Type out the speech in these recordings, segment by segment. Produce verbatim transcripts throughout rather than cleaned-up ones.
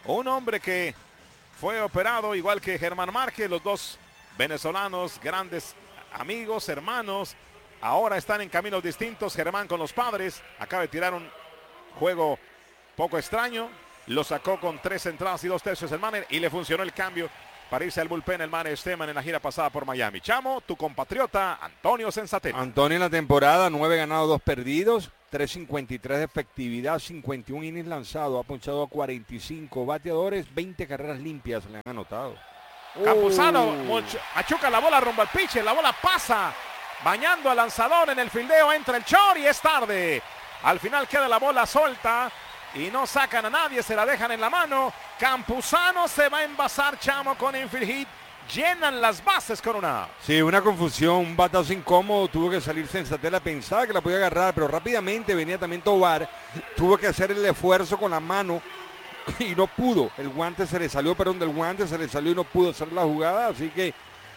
Un hombre que fue operado igual que Germán Márquez, los dos venezolanos, grandes amigos, hermanos. Ahora están en caminos distintos. Germán con los Padres. Acaba de tirar un juego poco extraño. Lo sacó con tres entradas y dos tercios el Manner y le funcionó el cambio para irse al bullpen el Manner Esteban en la gira pasada por Miami. Chamo, tu compatriota Antonio Senzatela. Antonio en la temporada, nueve ganados, dos perdidos, tres cincuenta y tres de efectividad, cincuenta y un innings lanzados, ha ponchado a cuarenta y cinco bateadores, veinte carreras limpias le han anotado. Campuzano uh. machuca la bola rumbo al pitcher, la bola pasa bañando al lanzador en el fildeo, entra el short y es tarde. Al final queda la bola suelta y no sacan a nadie, se la dejan en la mano. Campuzano se va a envasar, Chamo, con infield hit. Llenan las bases con una. Sí, una confusión, un batazo incómodo, tuvo que salir Senzatela, pensaba que la podía agarrar, pero rápidamente venía también Tovar, tuvo que hacer el esfuerzo con la mano y no pudo. El guante se le salió, perdón, del guante se le salió y no pudo hacer la jugada, así que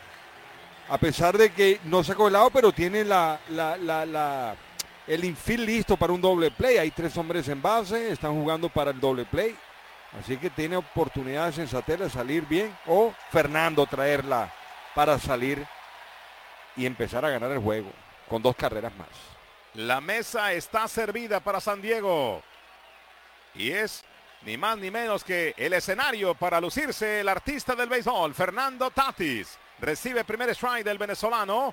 a pesar de que no sacó el lado, pero tiene la, la, la, la el infield listo para un doble play. Hay tres hombres en base, están jugando para el doble play. Así que tiene oportunidad Senzatela de salir bien o Fernando traerla para salir y empezar a ganar el juego con dos carreras más. La mesa está servida para San Diego. Y es ni más ni menos que el escenario para lucirse el artista del béisbol, Fernando Tatis. Recibe primer strike del venezolano.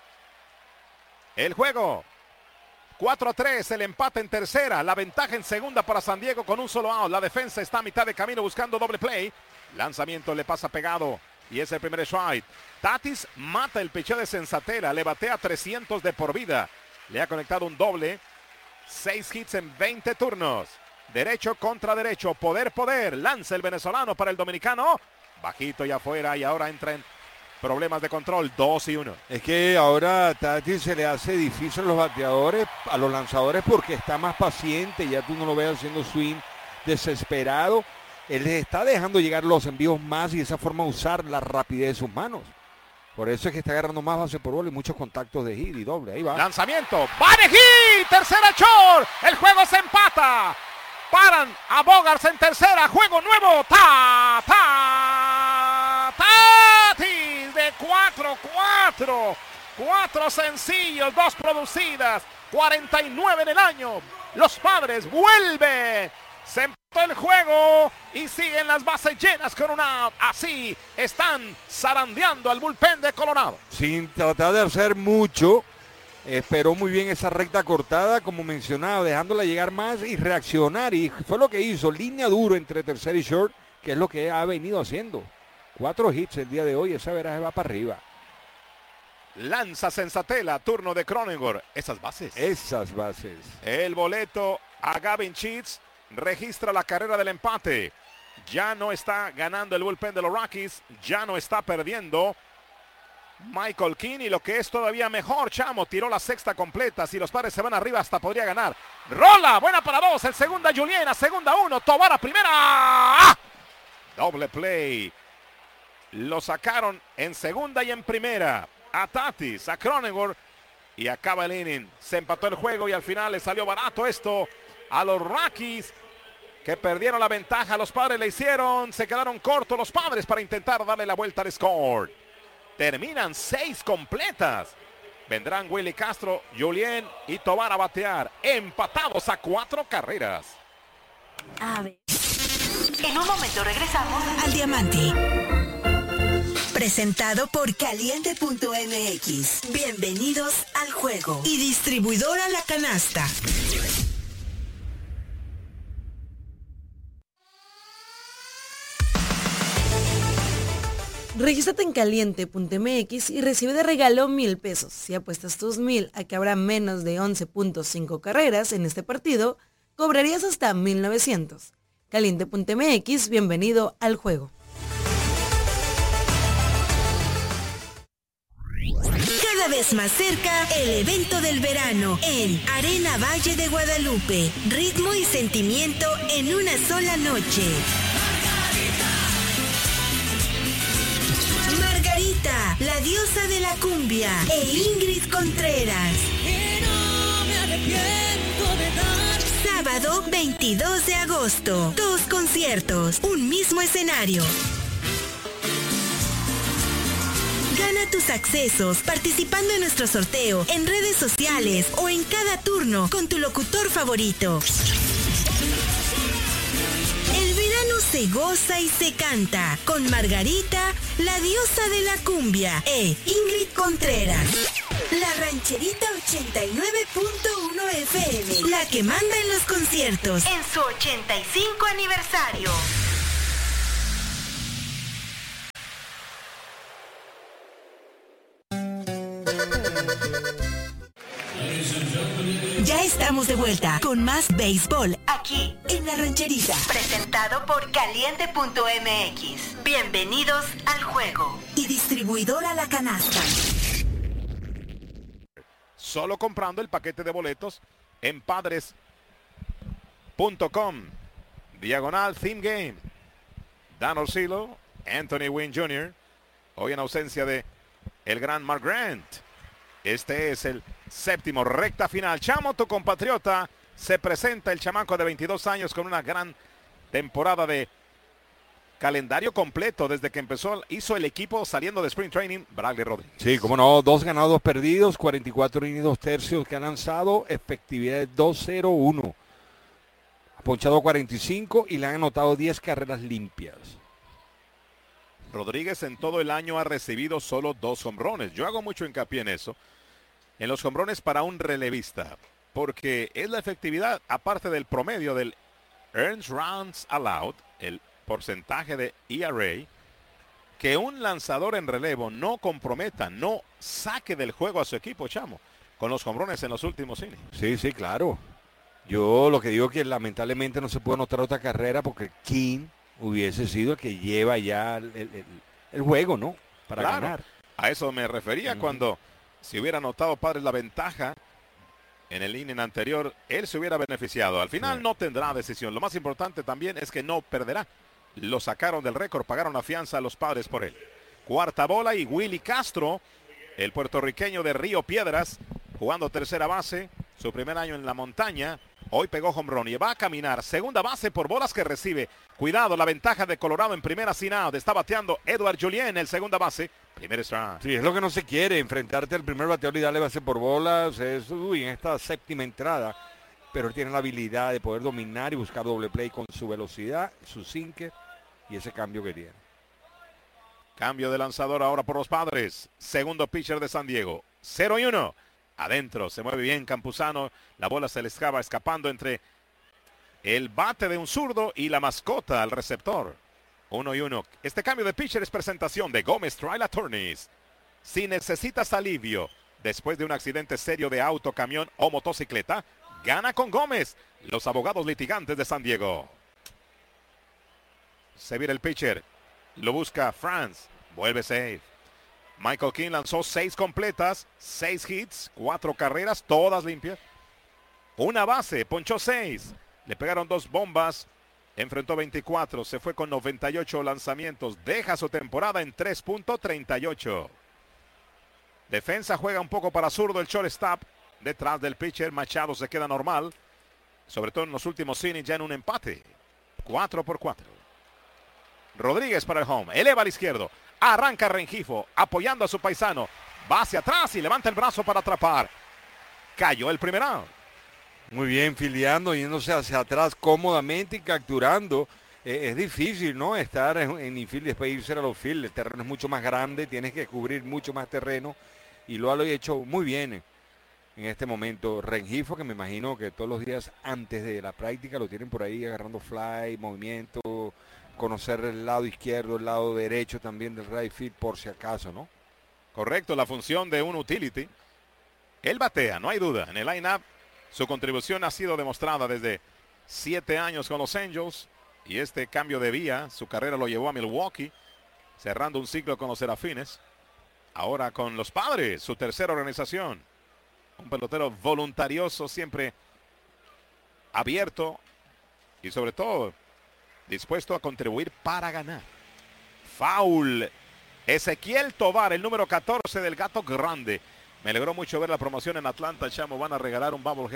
El juego. cuatro a tres, el empate en tercera, la ventaja en segunda para San Diego con un solo out. La defensa está a mitad de camino buscando doble play. Lanzamiento le pasa pegado y es el primer strike. Tatis mata el picheo de Senzatela, le batea trescientos de por vida. Le ha conectado un doble, seis hits en veinte turnos. Derecho contra derecho, poder, poder. Lanza el venezolano para el dominicano. Bajito y afuera y ahora entra en problemas de control, dos y uno. Es que ahora a Tatis se le hace difícil a los bateadores, a los lanzadores, porque está más paciente, ya tú no lo ves haciendo swing desesperado. Él les está dejando llegar los envíos más y de esa forma usar la rapidez de sus manos. Por eso es que está agarrando más base por bola y muchos contactos de hit y doble. Ahí va. Lanzamiento, va de hit, tercera short, el juego se empata. Paran a Bogaerts en tercera, juego nuevo, ta, ta, Tatis de cuatro cuatro, cuatro sencillos, dos producidas, cuarenta y nueve en el año. Los Padres vuelven, se empató el juego y siguen las bases llenas con un out. Así están zarandeando al bullpen de Colorado. Sin tratar de hacer mucho. Esperó muy bien esa recta cortada, como mencionaba, dejándola llegar más y reaccionar. Y fue lo que hizo, línea duro entre tercera y short, que es lo que ha venido haciendo. Cuatro hits el día de hoy, esa veraje va para arriba. Lanza Senzatela, turno de Cronenworth. Esas bases. Esas bases. El boleto a Gavin Sheets registra la carrera del empate. Ya no está ganando el bullpen de los Rockies, ya no está perdiendo Michael King, y lo que es todavía mejor, Chamo, tiró la sexta completa. Si los Padres se van arriba, hasta podría ganar. Rola, buena para dos, el segunda Julián, a segunda uno, Tovar a primera. ¡Ah! Doble play. Lo sacaron en segunda y en primera. A Tatis, a Cronenworth, y acaba el inning. Se empató el juego y al final le salió barato esto a los Rockies, que perdieron la ventaja. Los Padres le hicieron, se quedaron cortos los Padres para intentar darle la vuelta al score. Terminan seis completas. Vendrán Willy Castro, Julián y Tovar a batear. Empatados a cuatro carreras. A ver. En un momento regresamos al Diamante. Presentado por Caliente punto M X. Bienvenidos al juego. Y distribuidora La Canasta. Regístrate en Caliente punto M X y recibe de regalo mil pesos. Si apuestas tus mil a que habrá menos de once punto cinco carreras en este partido, cobrarías hasta mil novecientos. Caliente punto M X, bienvenido al juego. Cada vez más cerca, el evento del verano en Arena Valle de Guadalupe. Ritmo y sentimiento en una sola noche. Margarita, la diosa de la cumbia, e Ingrid Contreras. sábado veintidós de agosto. Dos conciertos, un mismo escenario. Gana tus accesos participando en nuestro sorteo en redes sociales o en cada turno con tu locutor favorito. El verano se goza y se canta con Margarita, la diosa de la cumbia, e Ingrid Contreras. La Rancherita ochenta y nueve punto uno F M, la que manda en los conciertos en su ochenta y cinco aniversario. Ya estamos de vuelta con más béisbol aquí en La Rancherita. Presentado por Caliente punto M X. Bienvenidos al juego. Y distribuidora La Canasta. Solo comprando el paquete de boletos en padres punto com. Diagonal Theme Game. Dan Orsillo, Anthony Wynn junior Hoy en ausencia de el gran Mark Grant. Este es el séptimo, recta final. Chamo, tu compatriota, se presenta el chamaco de veintidós años con una gran temporada de calendario completo desde que empezó, hizo el equipo saliendo de Spring Training, Bradley Rodríguez. Sí, como no, dos ganados, dos perdidos, cuarenta y cuatro innings, dos tercios que han lanzado, efectividad de dos cero uno. Ha ponchado cuarenta y cinco y le han anotado diez carreras limpias. Rodríguez en todo el año ha recibido solo dos hombrones. Yo hago mucho hincapié en eso. En los hombrones para un relevista, porque es la efectividad, aparte del promedio del Earned Runs Allowed, el porcentaje de E R A, que un lanzador en relevo no comprometa, no saque del juego a su equipo, chamo, con los hombrones en los últimos innings. Sí, sí, claro. Yo lo que digo es que lamentablemente no se puede anotar otra carrera porque King hubiese sido el que lleva ya el, el, el juego, ¿no? Para claro, ganar. A eso me refería uh-huh. cuando... Si hubiera anotado Padres la ventaja en el inning anterior, él se hubiera beneficiado. Al final sí. no tendrá decisión. Lo más importante también es que no perderá. Lo sacaron del récord, pagaron la fianza a los Padres por él. Cuarta bola y Willy Castro, el puertorriqueño de Río Piedras, jugando tercera base, su primer año en la montaña. Hoy pegó home run y va a caminar. Segunda base por bolas que recibe. Cuidado, la ventaja de Colorado en primera sin out. Está bateando Edward Julien en segunda base. Primer strike. Sí, es lo que no se quiere, enfrentarte al primer bateador y darle base por bolas. Es, uy, en esta séptima entrada. Pero él tiene la habilidad de poder dominar y buscar doble play con su velocidad, su sinker y ese cambio que tiene. Cambio de lanzador ahora por los Padres. Segundo pitcher de San Diego. cero y uno. Adentro se mueve bien Campuzano. La bola se le escapa escapando entre el bate de un zurdo y la mascota al receptor. Uno y uno. Este cambio de pitcher es presentación de Gómez Trial Attorneys. Si necesitas alivio después de un accidente serio de auto, camión o motocicleta, gana con Gómez, los abogados litigantes de San Diego. Se vira el pitcher. Lo busca Franz. Vuelve safe. Michael King lanzó seis completas, seis hits, cuatro carreras, todas limpias. Una base, ponchó seis. Le pegaron dos bombas, enfrentó veinticuatro, se fue con noventa y ocho lanzamientos. Deja su temporada en tres punto treinta y ocho. Defensa juega un poco para zurdo el shortstop. Detrás del pitcher, Machado se queda normal. Sobre todo en los últimos innings ya en un empate. cuatro por cuatro. Rodríguez para el home, eleva al izquierdo. Arranca Rengifo, apoyando a su paisano. Va hacia atrás y levanta el brazo para atrapar. Cayó el primer out. Muy bien, filiando, yéndose hacia atrás cómodamente y capturando. Eh, es difícil, ¿no? Estar en, en infield y después irse a los field. El terreno es mucho más grande, tienes que cubrir mucho más terreno. Y lo ha hecho muy bien en este momento. Rengifo, que me imagino que todos los días antes de la práctica lo tienen por ahí agarrando fly, movimiento, conocer el lado izquierdo, el lado derecho también del right field por si acaso, ¿no? Correcto, la función de un utility. Él batea, no hay duda. En el line-up, su contribución ha sido demostrada desde siete años con los Angels. Y este cambio de vía, su carrera lo llevó a Milwaukee, cerrando un ciclo con los Serafines. Ahora con los Padres, su tercera organización. Un pelotero voluntarioso, siempre abierto y sobre todo dispuesto a contribuir para ganar. Foul. Ezequiel Tovar, el número catorce del Gato Grande. Me alegró mucho ver la promoción en Atlanta, chamo. Van a regalar un bobblehead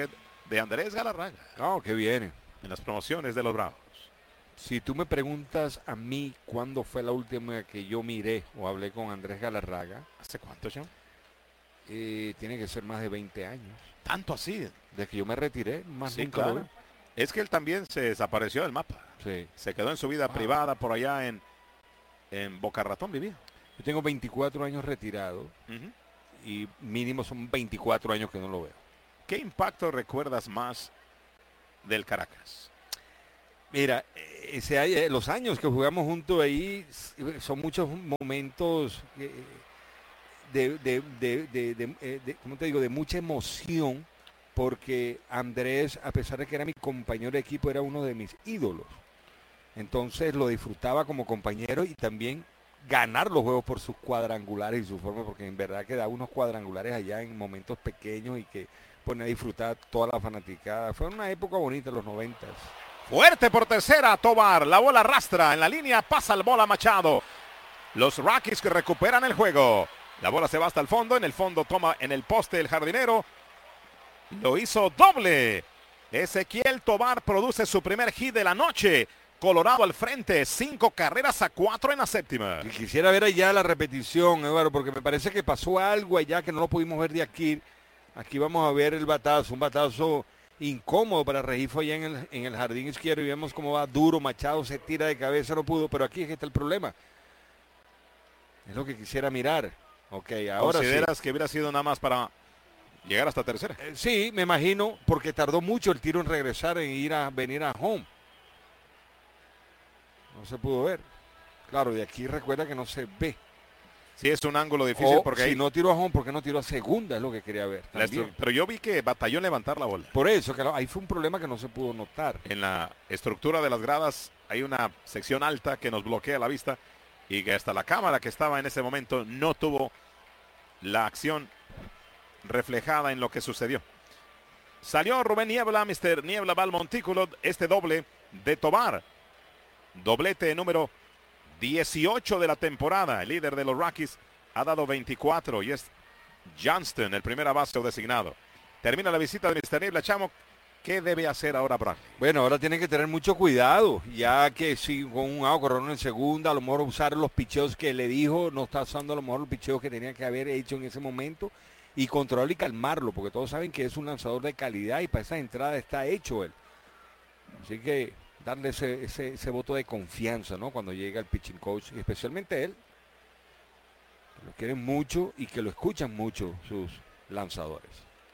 de Andrés Galarraga. Oh, qué bien. En las promociones de los Bravos. Si tú me preguntas a mí cuándo fue la última que yo miré o hablé con Andrés Galarraga. ¿Hace cuánto, John? Eh, tiene que ser más de veinte años. ¿Tanto así? De que yo me retiré, más Sí, nunca claro. lo veo. Es que él también se desapareció del mapa. Sí. Se quedó en su vida Wow. privada por allá en, en Boca Ratón vivía. Yo tengo veinticuatro años retirado Uh-huh. y mínimo son veinticuatro años que no lo veo. ¿Qué impacto recuerdas más del Caracas? Mira, ese, eh, los años que jugamos juntos ahí son muchos momentos eh, de, de, de, de, de, eh, de, ¿cómo te digo? De mucha emoción, porque Andrés, a pesar de que era mi compañero de equipo, era uno de mis ídolos. Entonces lo disfrutaba como compañero y también ganar los juegos por sus cuadrangulares y su forma, porque en verdad que daba unos cuadrangulares allá en momentos pequeños y que pone a disfrutar toda la fanaticada. Fue una época bonita, los noventas. Fuerte por tercera, Tobar. La bola arrastra. En la línea pasa el bola Machado. Los Rockies que recuperan el juego. La bola se va hasta el fondo. En el fondo toma en el poste el jardinero. Lo hizo doble. Ezequiel Tobar produce su primer hit de la noche. Colorado al frente. Cinco carreras a cuatro en la séptima. Y quisiera ver allá la repetición, Eduardo, porque me parece que pasó algo allá que no lo pudimos ver de aquí. Aquí vamos a ver el batazo. Un batazo incómodo para Regifo allá en el, en el jardín izquierdo y vemos cómo va duro, Machado se tira de cabeza, no pudo, pero aquí es que está el problema. Es lo que quisiera mirar. Ok, ahora ¿Consideras sí. que hubiera sido nada más para llegar hasta tercera? Eh, sí, me imagino, porque tardó mucho el tiro en regresar, en ir a venir a home. No se pudo ver. Claro, de aquí recuerda que no se ve. Sí, es un ángulo difícil O, porque si ahí no tiró a home, ¿por qué no tiró a segunda? Es lo que quería ver. la también. estru- pero yo vi que batalló en levantar la bola. Por eso, que ahí fue un problema que no se pudo notar. En la estructura de las gradas hay una sección alta que nos bloquea la vista y que hasta la cámara que estaba en ese momento no tuvo la acción reflejada en lo que sucedió. Salió Rubén Niebla, mister Niebla va al montículo, este doble de Tobar. Doblete número dieciocho de la temporada. El líder de los Rockies ha dado veinticuatro y es Johnston, el primer base designado. Termina la visita de mister Niebla. Chamo, ¿qué debe hacer ahora Bradley? Bueno, ahora tiene que tener mucho cuidado, ya que si con un out corredor en segunda, a lo mejor usar los picheos que le dijo, no está usando a lo mejor los picheos que tenía que haber hecho en ese momento, y controlarlo y calmarlo, porque todos saben que es un lanzador de calidad y para esa entrada está hecho él. Así que darle ese, ese, ese voto de confianza, ¿no? Cuando llega el pitching coach, y especialmente él, que lo quieren mucho y que lo escuchan mucho sus lanzadores.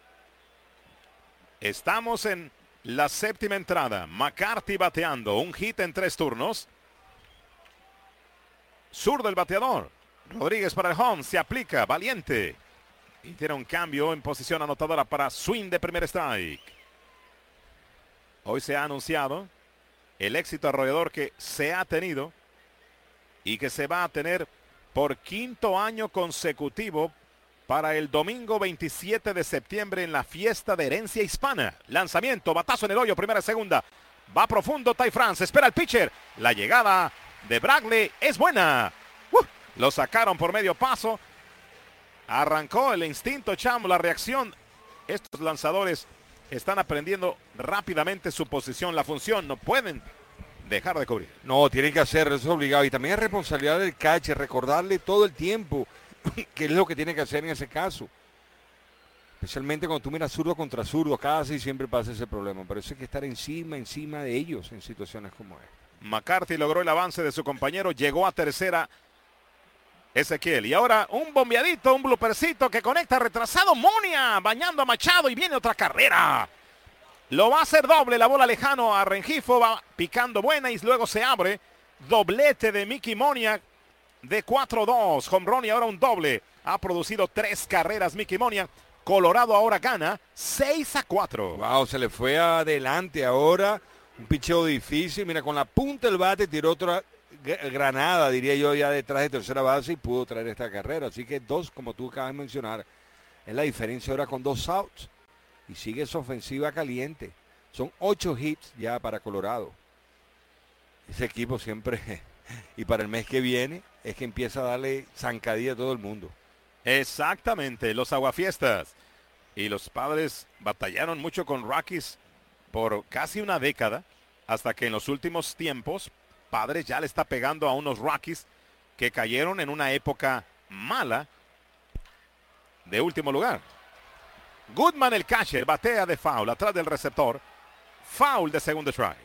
Estamos en la séptima entrada. McCarthy bateando. Un hit en tres turnos. Zurdo el bateador. Rodríguez para el home. Se aplica. Valiente. Y tiene un cambio en posición anotadora para swing de primer strike. Hoy se ha anunciado el éxito arrollador que se ha tenido y que se va a tener por quinto año consecutivo para el domingo veintisiete de septiembre en la fiesta de herencia hispana. Lanzamiento, batazo en el hoyo, primera y segunda. Va profundo Ty France, espera el pitcher. La llegada de Bradley es buena. Uh, lo sacaron por medio paso. Arrancó el instinto, Chamo, la reacción. Estos lanzadores están aprendiendo rápidamente su posición, la función. No pueden dejar de cubrir. No, tienen que hacerlo, eso es obligado. Y también es responsabilidad del catcher, recordarle todo el tiempo qué es lo que tiene que hacer en ese caso. Especialmente cuando tú miras zurdo contra zurdo, casi siempre pasa ese problema. Pero eso hay que estar encima, encima de ellos en situaciones como esta. McCarthy logró el avance de su compañero, llegó a tercera Ezequiel. Y ahora un bombeadito, un bloopercito que conecta retrasado Monia, bañando a Machado y viene otra carrera. Lo va a hacer doble, la bola lejano a Rengifo, va picando buena y luego se abre. Doblete de Mickey Monia de cuatro dos. Home run y ahora un doble. Ha producido tres carreras Mickey Monia. Colorado ahora gana seis a cuatro. Wow, se le fue adelante ahora. Un picheo difícil. Mira, con la punta del bate tiró otra granada, diría yo, ya detrás de tercera base y pudo traer esta carrera. Así que dos, como tú acabas de mencionar, es la diferencia ahora con dos outs. Y sigue esa ofensiva caliente. Son ocho hits ya para Colorado. Ese equipo siempre, y para el mes que viene, es que empieza a darle zancadilla a todo el mundo. Exactamente, los aguafiestas. Y los Padres batallaron mucho con Rockies por casi una década, hasta que en los últimos tiempos, Padres ya le está pegando a unos Rockies que cayeron en una época mala de último lugar. Goodman, el catcher, batea de foul atrás del receptor. Foul de segundo strike.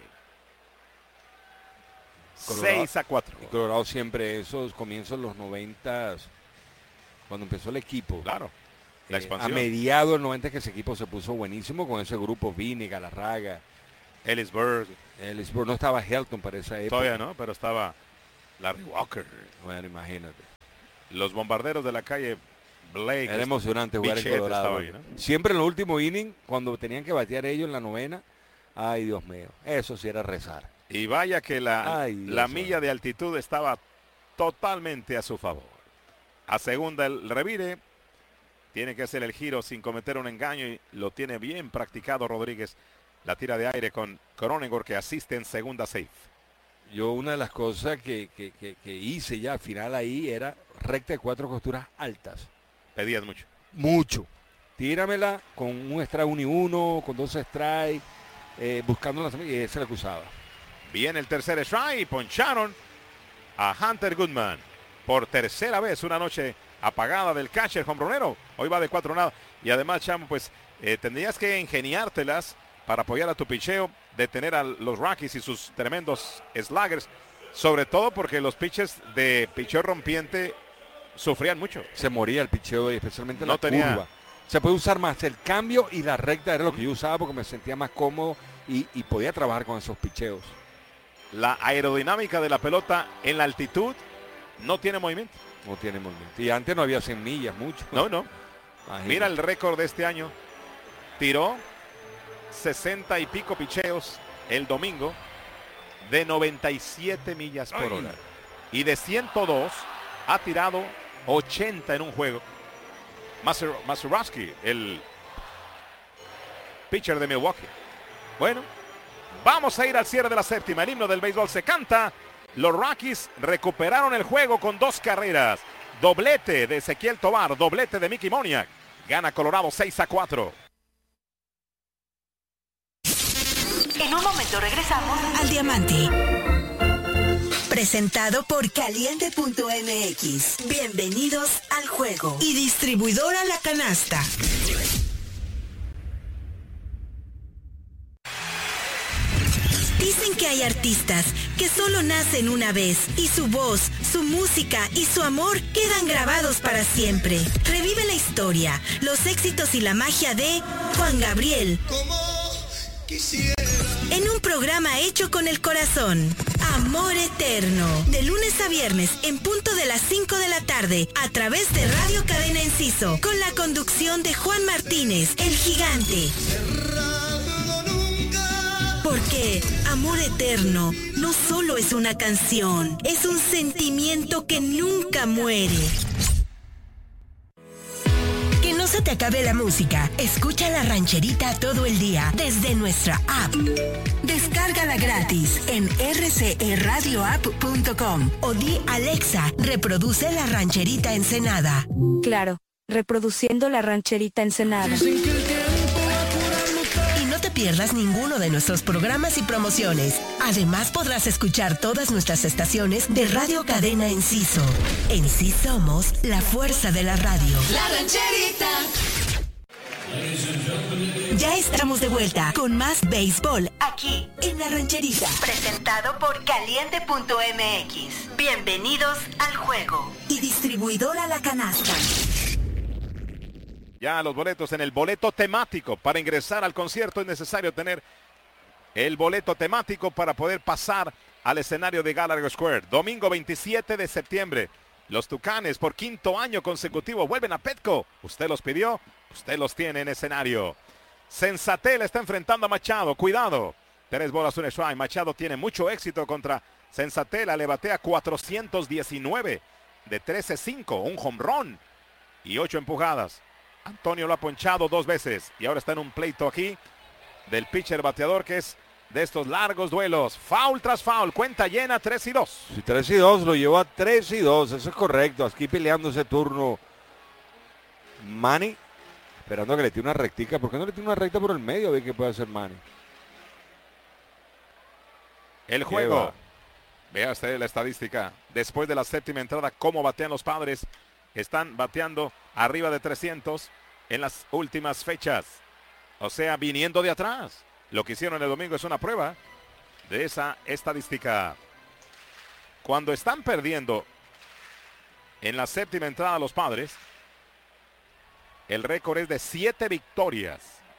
seis a cuatro. Colorado siempre esos comienzos de los noventas, cuando empezó el equipo. Claro. La Eh, a expansión. mediados del noventa que ese equipo se puso buenísimo con ese grupo Vini, Galarraga, Ellisburg. Ellisburg. No estaba Helton para esa época. Todavía no, pero estaba Larry Walker. Bueno, imagínate. Los bombarderos de la calle Blake. Era emocionante jugar en Bichette Colorado. estaba ahí, ¿no? Siempre en el último inning, cuando tenían que batear ellos en la novena, ay Dios mío, eso sí era rezar. Y vaya que la, Ay, Dios la mío. milla de altitud estaba totalmente a su favor. A segunda el revire. Tiene que hacer el giro sin cometer un engaño y lo tiene bien practicado Rodríguez. La tira de aire con Cronenworth que asiste en segunda safe. Yo una de las cosas que, que, que, que hice ya al final ahí era recta de cuatro costuras altas. Pedías mucho. Mucho. Tíramela con un strike uno y uno, con dos strikes, eh, buscando la y esa es la que usaba. Viene el tercer strike y poncharon a Hunter Goodman. Por tercera vez una noche apagada del catcher hombronero. Hoy va de cuatro nada. Y además, Chamo, pues eh, tendrías que ingeniártelas para apoyar a tu picheo, detener a los Rockies y sus tremendos sluggers. Sobre todo porque los pitches de picheo rompiente sufrían mucho. Se moría el picheo y especialmente No la tenía- curva. Se puede usar más el cambio y la recta era lo que yo usaba porque me sentía más cómodo y, y podía trabajar con esos picheos. La aerodinámica de la pelota en la altitud no tiene movimiento. No tiene movimiento. Y antes no había cien millas, mucho. No, no. Imagínate. Mira el récord de este año. Tiró sesenta y pico picheos el domingo de noventa y siete millas por Ay. hora. Y de ciento dos ha tirado ochenta en un juego. Maser- Mazeroski, el pitcher de Milwaukee. Bueno, vamos a ir al cierre de la séptima. El himno del béisbol se canta. Los Rockies recuperaron el juego con dos carreras. Doblete de Ezequiel Tovar, doblete de Mickey Moniak. Gana Colorado seis a cuatro. En un momento regresamos al Diamante. Presentado por Caliente punto M X. Bienvenidos al juego. Y distribuidora La Canasta. Dicen que hay artistas que solo nacen una vez y su voz, su música y su amor quedan grabados para siempre. Revive la historia, los éxitos y la magia de Juan Gabriel. En un programa hecho con el corazón. Amor Eterno. De lunes a viernes en punto de las cinco de la tarde a través de Radio Cadena Enciso con la conducción de Juan Martínez, el gigante. Porque Amor Eterno no solo es una canción, es un sentimiento que nunca muere. Que no se te acabe la música. Escucha La Rancherita todo el día desde nuestra app. Descárgala gratis en r c e radio app punto com o di Alexa, reproduce La Rancherita Ensenada. Claro, reproduciendo La Rancherita Ensenada. Y no te pierdas ninguno de nuestros programas y promociones. Además podrás escuchar todas nuestras estaciones de Radio Cadena Enciso. En sí somos la fuerza de la radio. La Rancherita. Ya estamos de vuelta con más béisbol aquí en La Rancherita. Presentado por Caliente punto M X. Bienvenidos al juego. Y distribuidora La Canasta. Ya los boletos en el boleto temático. Para ingresar al concierto es necesario tener el boleto temático para poder pasar al escenario de Gallagher Square. Domingo veintisiete de septiembre. Los Tucanes por quinto año consecutivo vuelven a Petco. Usted los pidió, usted los tiene en escenario. Sensatel está enfrentando a Machado. Cuidado. Tres bolas, un strike. Machado tiene mucho éxito contra Sensatel. Le batea cuatrocientos diecinueve de trece cinco. Un home run y ocho empujadas. Antonio lo ha ponchado dos veces y ahora está en un pleito aquí del pitcher bateador que es de estos largos duelos. Foul tras foul, cuenta llena, tres y dos. Si tres y dos lo llevó a tres y dos, eso es correcto. Aquí peleando ese turno Manny, esperando que le tire una rectica. ¿Por qué no le tire una recta por el medio? A ver qué puede hacer Manny. El juego. Vea usted la estadística. Después de la séptima entrada, cómo batean los Padres. Están bateando arriba de trescientos en las últimas fechas. O sea, viniendo de atrás. Lo que hicieron el domingo es una prueba de esa estadística. Cuando están perdiendo en la séptima entrada los Padres, el récord es de siete victorias.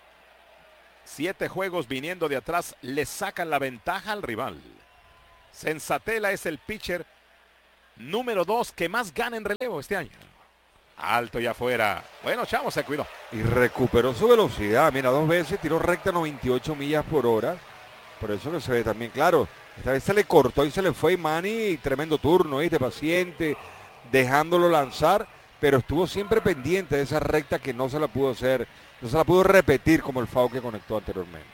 Siete juegos viniendo de atrás le sacan la ventaja al rival. Senzatela es el pitcher número dos que más gana en relevo este año. Alto y afuera. Bueno, Chavo se cuidó. Y recuperó su velocidad. Mira, dos veces tiró recta noventa y ocho millas por hora. Por eso que se ve también, claro. Esta vez se le cortó y se le fue Manny. Tremendo turno, ¿viste? Paciente, dejándolo lanzar. Pero estuvo siempre pendiente de esa recta que no se la pudo hacer. No se la pudo repetir como el foul que conectó anteriormente.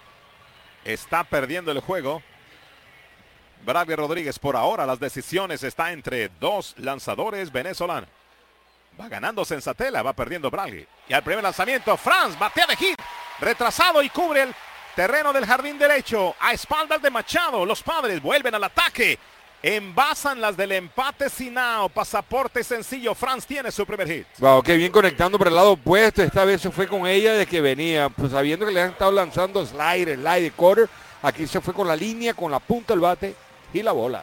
Está perdiendo el juego Bradley Rodríguez. Por ahora las decisiones está entre dos lanzadores venezolanos. Va ganando Senzatela, va perdiendo Bradley. Y al primer lanzamiento, Franz batea de hit. Retrasado y cubre el terreno del jardín derecho. A espaldas de Machado. Los Padres vuelven al ataque. Envasan las del empate Sinao. Pasaporte sencillo. Franz tiene su primer hit. Wow, qué bien conectando por el lado opuesto. Esta vez se fue con ella de que venía. Pues sabiendo que le han estado lanzando slider, slider, quarter. Aquí se fue con la línea, con la punta del bate y la bola.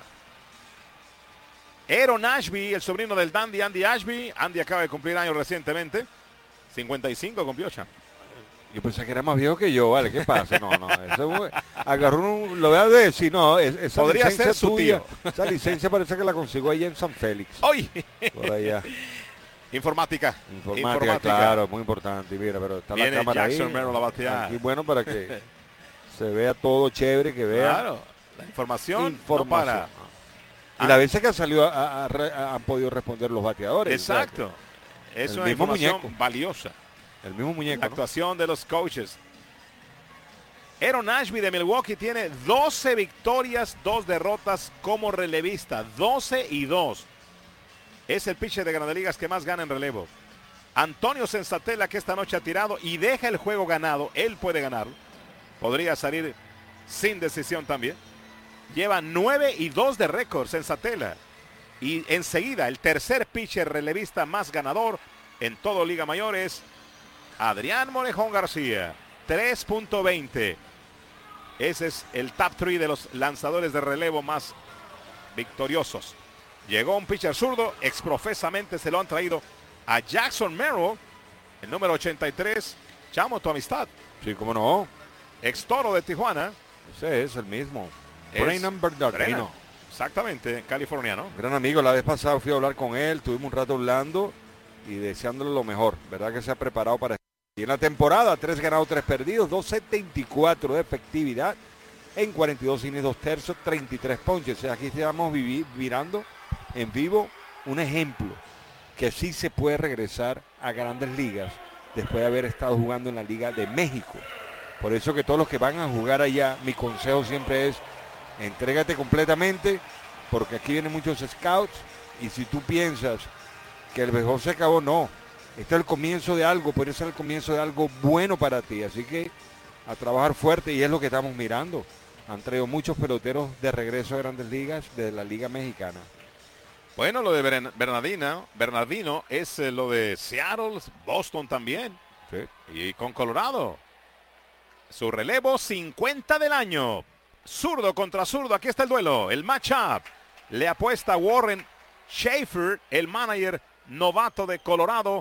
Aaron Ashby, el sobrino del Dandy, Andy Ashby. Andy acaba de cumplir años recientemente. cincuenta y cinco con Piocha. Yo pensé que era más viejo que yo, ¿vale? ¿Qué pasa? No, no. Eso, agarró un, lo voy a decir, no. Es, esa podría licencia ser su tuya, tío. Esa licencia parece que la consiguió allá en San Félix. ¡Hoy! Por allá. Informática. Informática. Informática, claro, muy importante. Mira, pero está Viene la cámara Jackson ahí. Merrill a batear. Aquí, bueno, para que se vea todo chévere, que vea. Claro, la información, información. no para. Y ah. la veces que salió a, a, a, han podido responder los bateadores. Exacto. O sea, es una mismo información muñeco. valiosa. El mismo muñeco. La actuación, ¿no?, de los coaches. Aaron Ashby de Milwaukee tiene doce victorias, dos derrotas como relevista. doce y dos. Es el pitcher de Grandes Ligas que más gana en relevo. Antonio Senzatela, que esta noche ha tirado y deja el juego ganado. Él puede ganarlo. Podría salir sin decisión también. Lleva nueve y dos de récord Senzatela. Y enseguida el tercer pitcher relevista más ganador en todo Liga Mayor es Adrián Morejón García. tres punto veinte. Ese es el top tres de los lanzadores de relevo más victoriosos. Llegó un pitcher zurdo, exprofesamente se lo han traído a Jackson Merrill, el número ochenta y tres. Chamo, tu amistad. Sí, cómo no. Ex Toro de Tijuana. Ese es el mismo. Es Brennan Bernardino. Exactamente, californiano. Gran amigo, la vez pasada fui a hablar con él, tuvimos un rato hablando y deseándole lo mejor. Verdad que se ha preparado para... Y en la temporada, tres ganados, tres perdidos, dos setenta y cuatro de efectividad en cuarenta y dos innings, dos tercios, treinta y tres ponches. O sea, aquí estamos mirando en vivo un ejemplo que sí se puede regresar a Grandes Ligas después de haber estado jugando en la Liga de México. Por eso que todos los que van a jugar allá, mi consejo siempre es entrégate completamente, porque aquí vienen muchos scouts y si tú piensas que el béisbol se acabó, no. Este es el comienzo de algo, puede ser el comienzo de algo bueno para ti. Así que a trabajar fuerte y es lo que estamos mirando. Han traído muchos peloteros de regreso a Grandes Ligas de la Liga Mexicana. Bueno, lo de Bernardino, Bernardino es eh, lo de Seattle, Boston también. Sí. Y con Colorado. Su relevo cincuenta del año. Zurdo contra zurdo, aquí está el duelo, el matchup. Le apuesta Warren Schaefer, el manager novato de Colorado,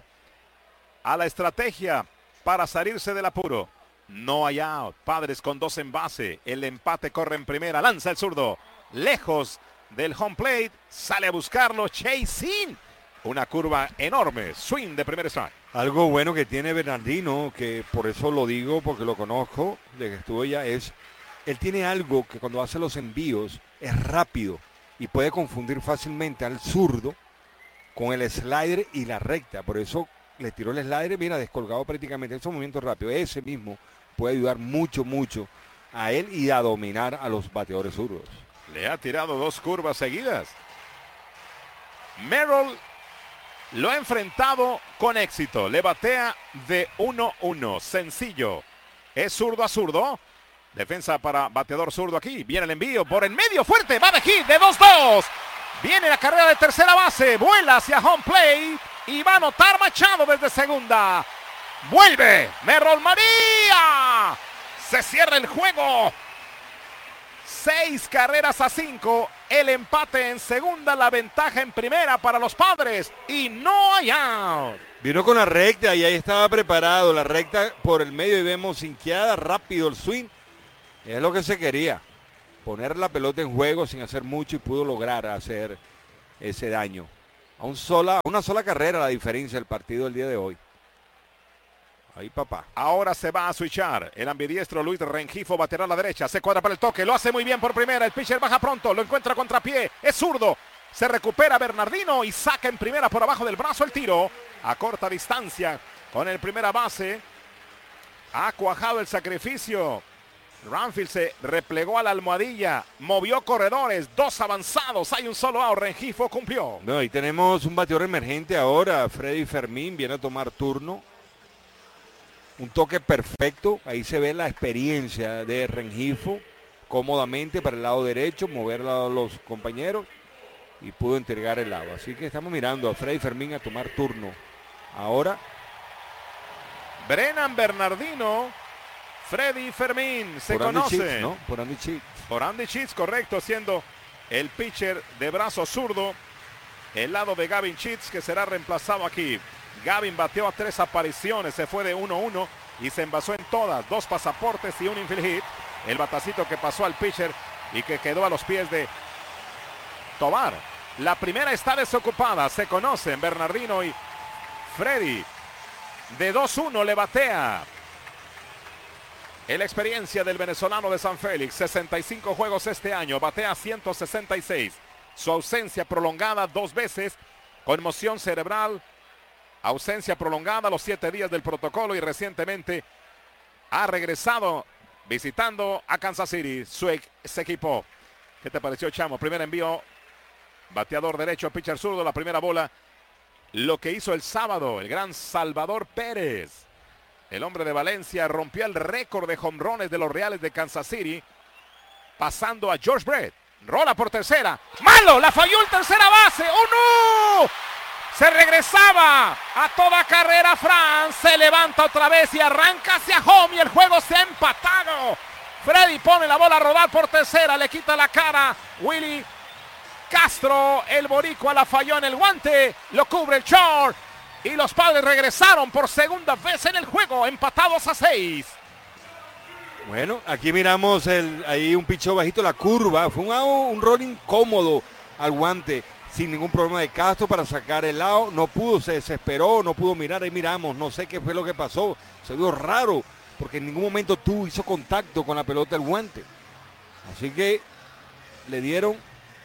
a la estrategia para salirse del apuro. No hay out. Padres con dos en base. El empate corre en primera. Lanza el zurdo. Lejos del home plate. Sale a buscarlo. Chasing. Una curva enorme. Swing de primer strike. Algo bueno que tiene Bernardino, que por eso lo digo, porque lo conozco, de que estuvo ya, es... Él tiene algo que cuando hace los envíos es rápido y puede confundir fácilmente al zurdo con el slider y la recta. Por eso le tiró el slider, mira, descolgado prácticamente. Esos movimientos rápidos, ese mismo puede ayudar mucho, mucho a él y a dominar a los bateadores zurdos. Le ha tirado dos curvas seguidas. Merrill lo ha enfrentado con éxito. Le batea de uno uno. Sencillo. Es zurdo a zurdo. Defensa para bateador zurdo aquí. Viene el envío por en medio fuerte. Va de hit de dos dos. Viene la carrera de tercera base. Vuela hacia home plate. Y va a anotar Machado desde segunda. Vuelve. Merrill María. Se cierra el juego. Seis carreras a cinco. El empate en segunda. La ventaja en primera para los Padres. Y no hay out. Vino con la recta y ahí estaba preparado. La recta por el medio y vemos sinqueada, rápido el swing. Es lo que se quería. Poner la pelota en juego sin hacer mucho y pudo lograr hacer ese daño. A un sola, una sola carrera la diferencia del partido del día de hoy. Ahí papá. Ahora se va a switchar. El ambidiestro Luis Rengifo baterá a la derecha. Se cuadra para el toque. Lo hace muy bien por primera. El pitcher baja pronto. Lo encuentra contrapié. Es zurdo. Se recupera Bernardino y saca en primera por abajo del brazo el tiro. A corta distancia con el primera base. Ha cuajado el sacrificio. Ranfield se replegó a la almohadilla. Movió corredores. Dos avanzados. Hay un solo out. Rengifo cumplió. No, y tenemos un bateador emergente ahora. Freddy Fermín viene a tomar turno. Un toque perfecto, ahí se ve la experiencia de Rengifo, cómodamente para el lado derecho, mover a los compañeros y pudo entregar el lado. Así que estamos mirando a Freddy Fermín a tomar turno. Ahora, Brennan Bernardino, Freddy Fermín, se por Andy conoce. Chitz, ¿no? Por Andy Chitz. Por Andy Chitz, correcto, siendo el pitcher de brazo zurdo, el lado de Gavin Chitz, que será reemplazado aquí. Gavin bateó a tres apariciones, se fue de uno uno y se envasó en todas, dos pasaportes y un infield hit. El batacito que pasó al pitcher y que quedó a los pies de Tovar. La primera está desocupada, se conocen Bernardino y Freddy. De dos uno le batea. En la experiencia del venezolano de San Félix, sesenta y cinco juegos este año, batea ciento sesenta y seis. Su ausencia prolongada dos veces, conmoción cerebral. Ausencia prolongada, los siete días del protocolo y recientemente ha regresado visitando a Kansas City, su ex equipo. ¿Qué te pareció, Chamo? Primer envío, bateador derecho, pitcher zurdo, la primera bola. Lo que hizo el sábado el gran Salvador Pérez. El hombre de Valencia rompió el récord de jonrones de los Reales de Kansas City, pasando a George Brett. Rola por tercera. ¡Malo! La falló el tercera base. ¡Oh, no! Se regresaba a toda carrera Fran, se levanta otra vez y arranca hacia home y el juego se ha empatado. Freddy pone la bola a rodar por tercera, le quita la cara Willy Castro, el boricua la falló en el guante, lo cubre el short y los Padres regresaron por segunda vez en el juego, empatados a seis. Bueno, aquí miramos el, ahí un picheo bajito, la curva, fue un, un rolling cómodo al guante. Sin ningún problema de Castro para sacar el lado, no pudo, se desesperó, no pudo mirar, ahí miramos, no sé qué fue lo que pasó, se vio raro, porque en ningún momento tuvo, hizo contacto con la pelota del guante. Así que le dieron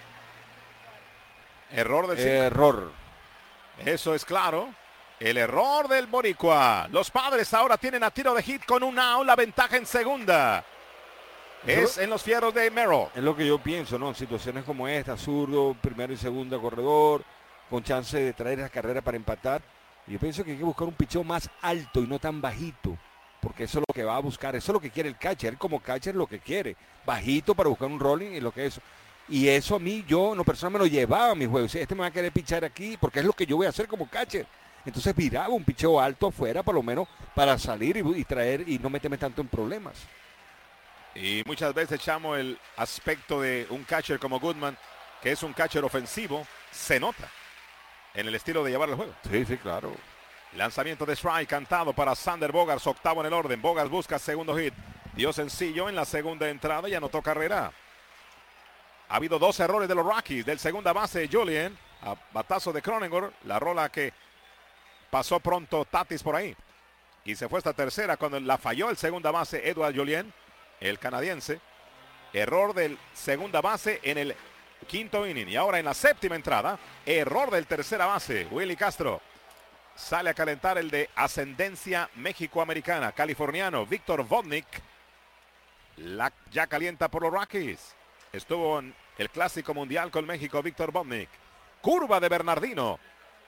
error del error. Eso es claro, el error del boricua. Los Padres ahora tienen a tiro de hit con un out, la ventaja en segunda. Es en los fierros de Merrill. Es lo que yo pienso, ¿no? En situaciones como esta, zurdo, primero y segundo corredor, con chance de traer esa carrera para empatar. Yo pienso que hay que buscar un picheo más alto y no tan bajito, porque eso es lo que va a buscar, eso es lo que quiere el catcher. Él como catcher lo que quiere, bajito para buscar un rolling y lo que es. Y eso a mí, yo, no personal, me lo llevaba a mi juego. O sea, este me va a querer pichar aquí, porque es lo que yo voy a hacer como catcher. Entonces viraba un picheo alto afuera, por lo menos, para salir y, y traer y no meterme tanto en problemas. Y muchas veces echamos el aspecto de un catcher como Goodman, que es un catcher ofensivo, se nota en el estilo de llevar el juego. Sí, sí, claro. Lanzamiento de strike cantado para Sander Bogaerts, octavo en el orden. Bogaerts busca segundo hit. Dio sencillo en la segunda entrada y anotó carrera. Ha habido dos errores de los Rockies. Del segunda base, Julien, a batazo de Cronenworth. La rola que pasó pronto Tatis por ahí. Y se fue esta tercera cuando la falló el segunda base, Edouard Julien, el canadiense. Error del segunda base en el quinto inning. Y ahora en la séptima entrada, error del tercera base, Willy Castro. Sale a calentar el de ascendencia mexicoamericana, californiano, Víctor Vodnik. La, ya calienta por los Rockies. Estuvo en el Clásico Mundial con México, Víctor Vodnik. Curva de Bernardino.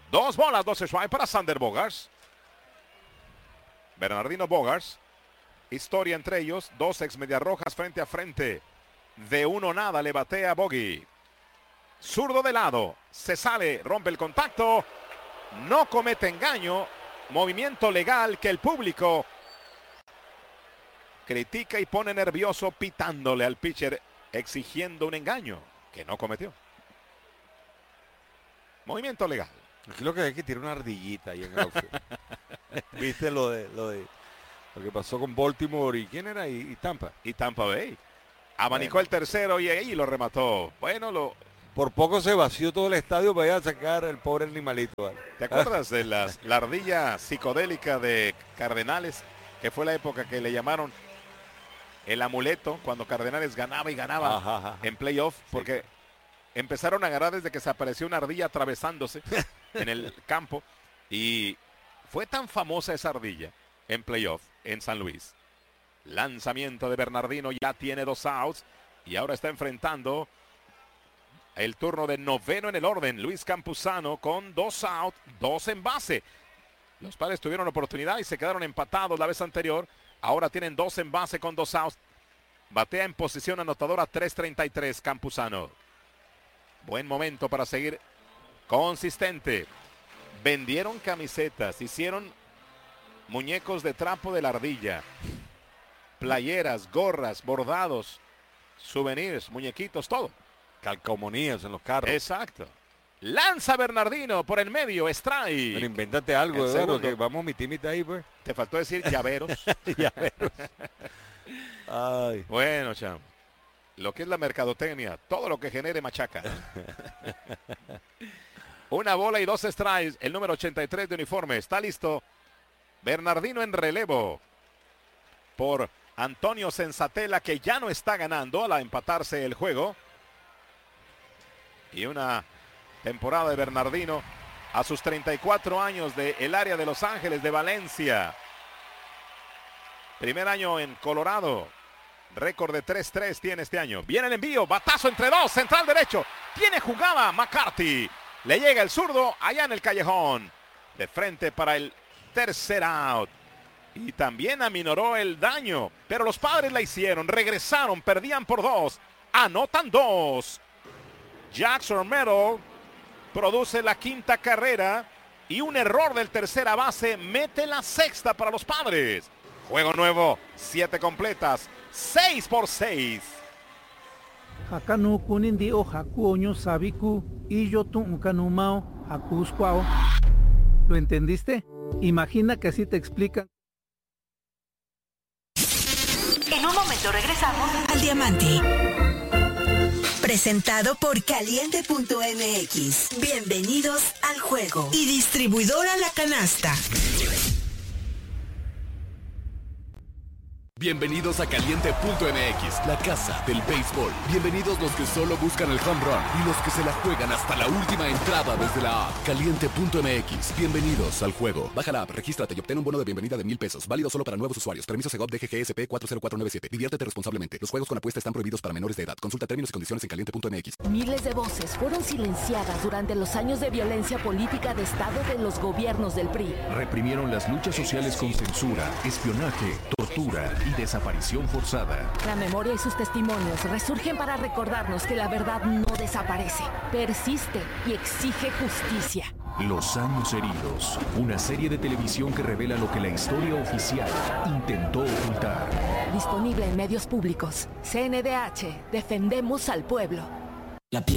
Dos bolas, dos strikes para Sander Bogaerts. Bernardino Bogaerts. Historia entre ellos. Dos ex medias rojas frente a frente. De uno nada le batea Bogey. Zurdo de lado. Se sale, rompe el contacto. No comete engaño. Movimiento legal que el público critica y pone nervioso pitándole al pitcher, exigiendo un engaño que no cometió. Movimiento legal. Aquí lo que hay que tirar una ardillita ahí en el outfield. ¿Viste lo de, lo de lo que pasó con Baltimore y quién era? Y, y Tampa. Y Tampa Bay. Abanicó bueno. el tercero y ahí lo remató. Bueno, lo... Por poco se vació todo el estadio para ir a sacar el pobre animalito. ¿Vale? ¿Te acuerdas de las, la ardilla psicodélica de Cardenales? Que fue la época que le llamaron el amuleto cuando Cardenales ganaba y ganaba ajá, ajá. en playoff. Porque sí. empezaron a agarrar desde que se apareció una ardilla atravesándose en el campo. Y fue tan famosa esa ardilla en playoff en San Luis. Lanzamiento de Bernardino, ya tiene dos outs. Y ahora está enfrentando el turno de noveno en el orden. Luis Campuzano con dos outs, dos en base. Los Padres tuvieron oportunidad y se quedaron empatados la vez anterior. Ahora tienen dos en base con dos outs. Batea en posición anotadora tres treinta y tres Campuzano. Buen momento para seguir consistente. Vendieron camisetas, hicieron muñecos de trapo de la ardilla. Playeras, gorras, bordados, souvenirs, muñequitos, todo. Calcomanías en los carros. Exacto. Lanza Bernardino por el medio, strike. Pero invéntate algo, Eduardo, que vamos mi timita ahí, pues. Te faltó decir llaveros. Llaveros. Ay. Bueno, chamo. Lo que es la mercadotecnia, todo lo que genere machaca. Una bola y dos strikes. El número ochenta y tres de uniforme. Está listo. Bernardino en relevo por Antonio Sensatela, que ya no está ganando al empatarse el juego. Y una temporada de Bernardino a sus treinta y cuatro años de el área de Los Ángeles, de Valencia. Primer año en Colorado. Récord de tres tres tiene este año. Viene el envío, batazo entre dos, central derecho. Tiene jugada McCarthy. Le llega el zurdo allá en el callejón. De frente para el tercer out. Y también aminoró el daño. Pero los Padres la hicieron, regresaron, perdían por dos. Anotan dos. Jackson Romero produce la quinta carrera y un error del tercera base mete la sexta para los Padres. Juego nuevo, siete completas, seis por seis. Hakanu kunindi o hakuoño sabiku y yo tu unkanumao hakusquao. ¿Lo entendiste? Imagina que así te explican. En un momento regresamos al Diamante. Presentado por Caliente punto M X. Bienvenidos al juego. Y distribuidora La Canasta. Bienvenidos a Caliente punto M X, la casa del béisbol. Bienvenidos los que solo buscan el home run y los que se la juegan hasta la última entrada desde la app. Caliente punto M X, bienvenidos al juego. Baja la app, regístrate y obtén un bono de bienvenida de mil pesos. Válido solo para nuevos usuarios. Permiso Segov D G G S P cuatro cero cuatro nueve siete. Diviértete responsablemente. Los juegos con apuesta están prohibidos para menores de edad. Consulta términos y condiciones en Caliente punto M X. Miles de voces fueron silenciadas durante los años de violencia política de Estado de los gobiernos del P R I. Reprimieron las luchas sociales con censura, espionaje, tortura y desaparición forzada. La memoria y sus testimonios resurgen para recordarnos que la verdad no desaparece, persiste y exige justicia. Los años heridos, una serie de televisión que revela lo que la historia oficial intentó ocultar. Disponible en medios públicos. C N D H, defendemos al pueblo. La piel